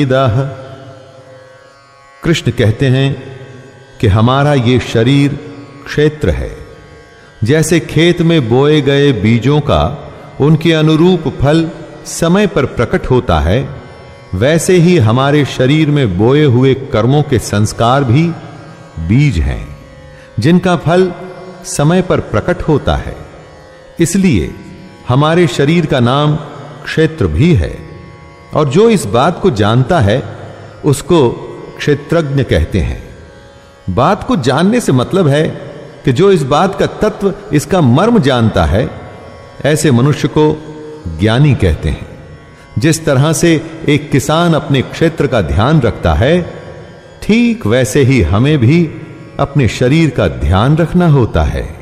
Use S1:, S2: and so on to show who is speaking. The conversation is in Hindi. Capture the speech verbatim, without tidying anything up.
S1: दाह। कृष्ण कहते हैं कि हमारा ये शरीर क्षेत्र है। जैसे खेत में बोए गए बीजों का उनके अनुरूप फल समय पर प्रकट होता है, वैसे ही हमारे शरीर में बोए हुए कर्मों के संस्कार भी बीज हैं, जिनका फल समय पर प्रकट होता है। इसलिए हमारे शरीर का नाम क्षेत्र भी है, और जो इस बात को जानता है उसको क्षेत्रज्ञ कहते हैं। बात को जानने से मतलब है कि जो इस बात का तत्व, इसका मर्म जानता है, ऐसे मनुष्य को ज्ञानी कहते हैं। जिस तरह से एक किसान अपने क्षेत्र का ध्यान रखता है, ठीक वैसे ही हमें भी अपने शरीर का ध्यान रखना होता है।